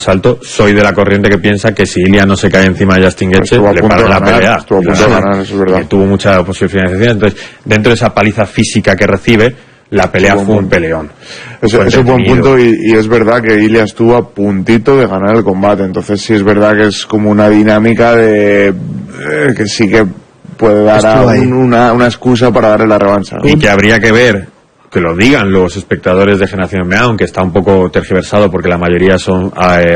alto. Soy de la corriente que piensa que si Ilia no se cae encima de Justin Gaethje, le para la pelea. Estuvo a punto de ganar, eso es verdad. Tuvo mucha posible financiación. Entonces, dentro de esa paliza física que recibe, la pelea fue un peleón. Eso es un buen punto, y es verdad que Ilia estuvo a puntito de ganar el combate. Entonces sí es verdad que es como una dinámica de que sí que puede dar una excusa para darle la revancha, ¿no? Y que habría que ver, que lo digan los espectadores de Generación MMA, aunque está un poco tergiversado porque la mayoría son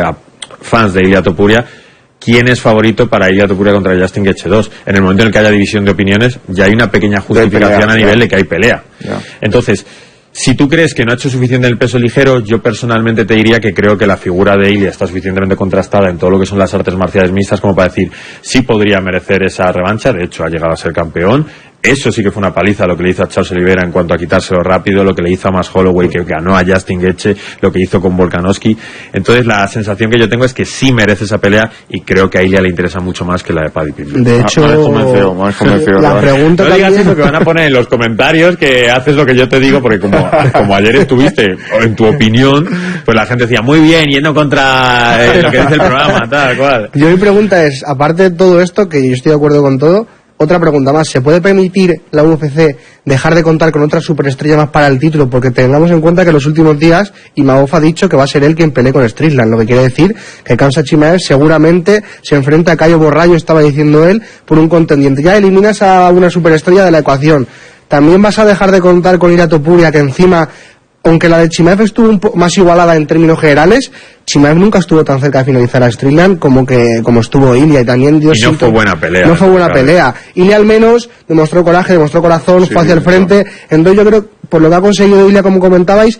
fans de Ilia Topuria, quién es favorito para Ilia Topuria contra Justin Gaethje 2. En el momento en el que haya división de opiniones, ya hay una pequeña justificación a nivel de que hay pelea. Entonces, si tú crees que no ha hecho suficiente en el peso ligero, yo personalmente te diría que creo que la figura de Ilia está suficientemente contrastada en todo lo que son las artes marciales mixtas como para decir, sí podría merecer esa revancha. De hecho, ha llegado a ser campeón. Eso sí que fue una paliza, lo que le hizo a Charles Oliveira en cuanto a quitárselo rápido, lo que le hizo a Max Holloway, que ganó a Justin Gaethje, lo que hizo con Volkanovski. Entonces la sensación que yo tengo es que sí merece esa pelea, y creo que a Ilia le interesa mucho más que la de Paddy Pimblett. De hecho, más convencido, la pregunta no digas eso, que van a poner en los comentarios que haces lo que yo te digo, porque como ayer estuviste en tu opinión, pues la gente decía muy bien, yendo contra lo que dice el programa, tal cual. Yo mi pregunta es, aparte de todo esto, que yo estoy de acuerdo con todo, otra pregunta más, ¿se puede permitir la UFC dejar de contar con otra superestrella más para el título? Porque tengamos en cuenta que en los últimos días Imavov ha dicho que va a ser él quien pelee con Strickland, lo que quiere decir que Khamzat Chimaev seguramente se enfrenta a Caio Borralho, estaba diciendo él, por un contendiente. Ya eliminas a una superestrella de la ecuación. También vas a dejar de contar con Ilia Topuria, que encima, aunque la de Chimaev estuvo un poco más igualada en términos generales, Chimaev nunca estuvo tan cerca de finalizar a Strickland como estuvo Ilia, y también no fue buena pelea. No fue buena pelea. Ilia al menos demostró coraje, demostró corazón, fue hacia el frente. Entonces yo creo, por lo que ha conseguido Ilia, como comentabais,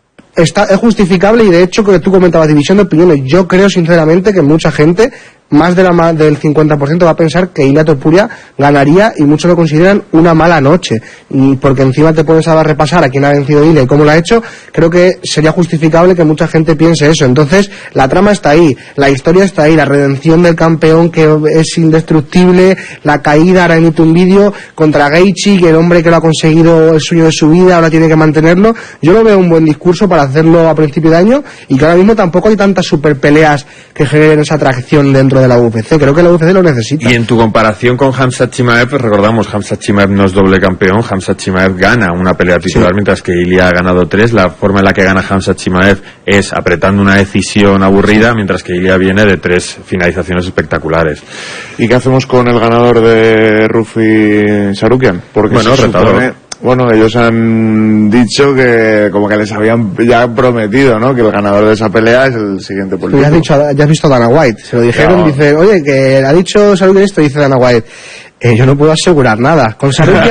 es justificable, y de hecho, que tú comentabas división de opiniones, yo creo sinceramente que mucha gente, más del 50%, va a pensar que Ilia Topuria ganaría, y muchos lo consideran una mala noche, y porque encima te pones a repasar a quién ha vencido Ilia y cómo lo ha hecho. Creo que sería justificable que mucha gente piense eso. Entonces la trama está ahí, la historia está ahí, la redención del campeón que es indestructible, la caída, ahora emite un vídeo contra Gaethje, que el hombre que lo ha conseguido, el sueño de su vida, ahora tiene que mantenerlo. Yo lo veo un buen discurso para hacerlo a principio de año, y que ahora mismo tampoco hay tantas super peleas que generen esa atracción dentro de la UFC. Creo que la UFC lo necesita. Y en tu comparación con Khamzat Chimaev, pues recordamos, Khamzat Chimaev no es doble campeón. Khamzat Chimaev gana una pelea titular, mientras que Ilia ha ganado 3. La forma en la que gana Khamzat Chimaev es apretando una decisión aburrida, mientras que Ilia viene de 3 finalizaciones espectaculares. ¿Y qué hacemos con el ganador de Rufi Sarukian? Porque bueno, retador. Bueno, ellos han dicho que como que les habían ya prometido, ¿no?, que el ganador de esa pelea es el siguiente político. Ya has visto a Dana White, se lo dijeron, dice, oye, que ha dicho Sarukian esto, dice Dana White. Yo no puedo asegurar nada. Con Sarukian,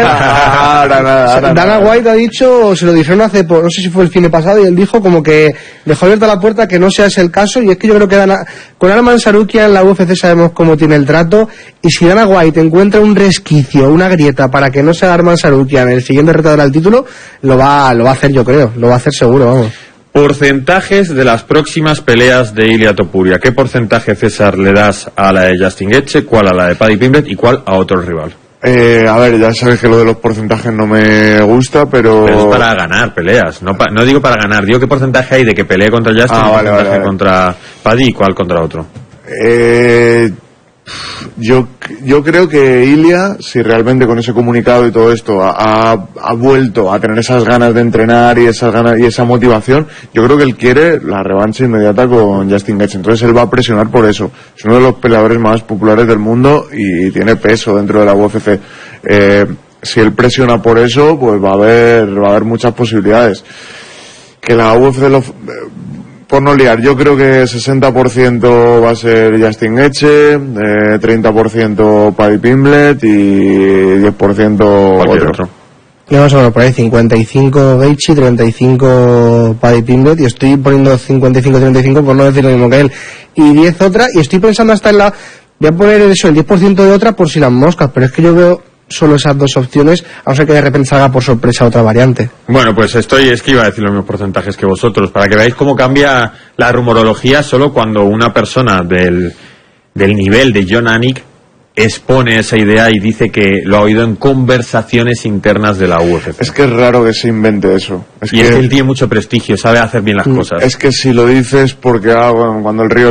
Dana White ha dicho, se lo dijeron no sé si fue el fin de pasado, y él dijo como que dejó abierta la puerta que no sea ese el caso, y es que yo creo que con Arman Sarukian la UFC sabemos cómo tiene el trato, y si Dana White encuentra un resquicio, una grieta para que no sea Arman Sarukian el siguiente retador al título, lo va a hacer, yo creo, lo va a hacer seguro, vamos. Porcentajes de las próximas peleas de Ilia Topuria. ¿Qué porcentaje, César, le das a la de Justin Gaethje, cuál a la de Paddy Pimblett y cuál a otro rival? A ver, ya sabes que lo de los porcentajes no me gusta, pero es para ganar peleas, no digo para ganar, digo qué porcentaje hay de que pelee contra Justin, vale. Contra Paddy y cuál contra otro. Yo creo que Ilia, si realmente con ese comunicado y todo esto ha vuelto a tener esas ganas de entrenar y esas ganas y esa motivación, yo creo que él quiere la revancha inmediata con Justin Gaethje. Entonces él va a presionar por eso. Es uno de los peleadores más populares del mundo y tiene peso dentro de la UFC. Si él presiona por eso, pues va a haber muchas posibilidades. Que la UFC por no liar, yo creo que 60% va a ser Justin Gaethje, 30% Paddy Pimblett y 10% otro. Yo más o menos por ahí 55 Gaethje, 35 Paddy Pimblett, y estoy poniendo 55-35 por no decir lo mismo que él, y 10 otra, y estoy pensando hasta voy a poner eso, el 10% de otra por si las moscas, pero es que yo veo solo esas dos opciones, a no ser que de repente salga por sorpresa otra variante. Bueno, pues es que iba a decir los mismos porcentajes que vosotros, para que veáis cómo cambia la rumorología solo cuando una persona del nivel de Jon Anik expone esa idea y dice que lo ha oído en conversaciones internas de la UFC. Es que es raro que se invente eso. Es que él tiene mucho prestigio, sabe hacer bien las cosas. Es que si lo dices porque cuando el río